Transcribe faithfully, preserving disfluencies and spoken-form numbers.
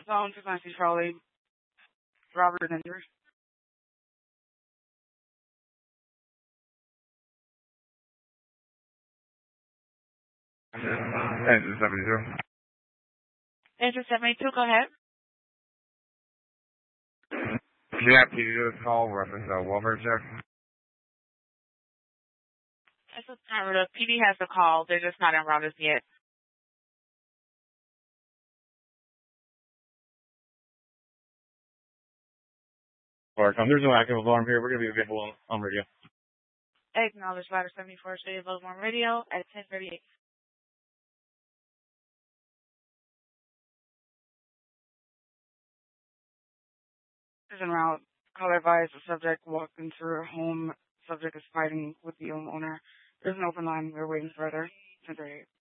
Zone two ninety Charlie. Robert is injured. Engine seventy-two. Engine seventy-two, go ahead. Yeah, P D do this call reference uh, welfare check. This is not the P D has the call. They're just not en route as yet. Or um, there's no active alarm here. We're gonna be available on, on radio. Acknowledge Ladder seventy-four, State of Baltimore Radio at ten thirty-eight. Is en route. Call advised the subject walked into her home. Subject is fighting with the owner. There's an open line. We're waiting further. ten thirty-eight.